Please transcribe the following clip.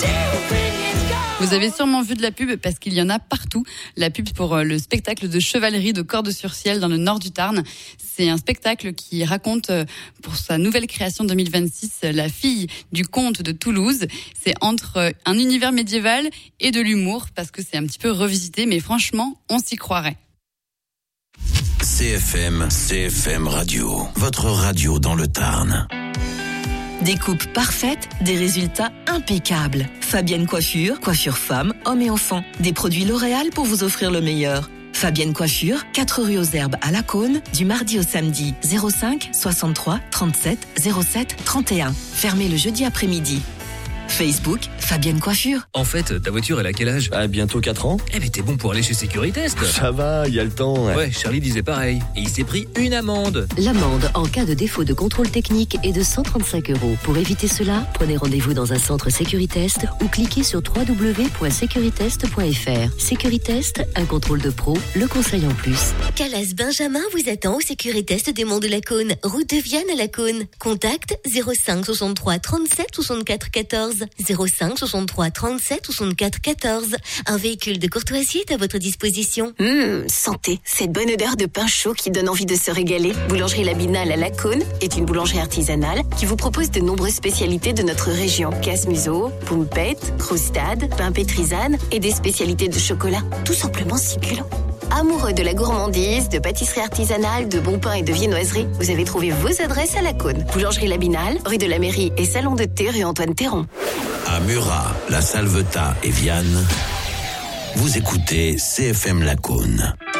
Vous avez sûrement vu de la pub parce qu'il y en a partout. La pub pour le spectacle de chevalerie de Cordes-sur-Ciel dans le nord du Tarn. C'est un spectacle qui raconte pour sa nouvelle création 2026 la fille du comte de Toulouse. C'est entre un univers médiéval et de l'humour parce que c'est un petit peu revisité, mais franchement, on s'y croirait. CFM Radio, votre radio dans le Tarn. Des coupes parfaites, des résultats impeccables. Fabienne Coiffure, coiffure femme, hommes et enfants. Des produits L'Oréal pour vous offrir le meilleur. Fabienne Coiffure, 4 rue aux Herbes à La Cône, du mardi au samedi, 05 63 37 07 31. Fermé le jeudi après-midi. Facebook, Fabienne Coiffure. En fait, ta voiture, elle a quel âge ? Bientôt 4 ans. Eh mais t'es bon pour aller chez Sécuritest. Ça va, il y a le temps. Ouais, Charlie disait pareil. Et il s'est pris une amende. L'amende en cas de défaut de contrôle technique est de 135 €. Pour éviter cela, prenez rendez-vous dans un centre Sécuritest ou cliquez sur www.securitest.fr. Sécuritest, un contrôle de pro, le conseil en plus. Calas Benjamin vous attend au Sécuritest des Monts de la Cône, route de Vienne à la Cône. Contact 05 63 37 64 14. 05 63 37 64 14. Un véhicule de courtoisie est à votre disposition. Sentez cette bonne odeur de pain chaud qui donne envie de se régaler. Boulangerie La Binale à La Cône est une boulangerie artisanale qui vous propose de nombreuses spécialités de notre région. Casse-museau, pompettes, croustade, pain pétrisane et des spécialités de chocolat. Tout simplement succulent. Amoureux de la gourmandise, de pâtisserie artisanale, de bon pain et de viennoiserie, vous avez trouvé vos adresses à La Cône. Boulangerie La Binale, rue de la Mairie et salon de thé rue Antoine Théron. À Murat, La Salvetat et Vianne, vous écoutez CFM La Cône.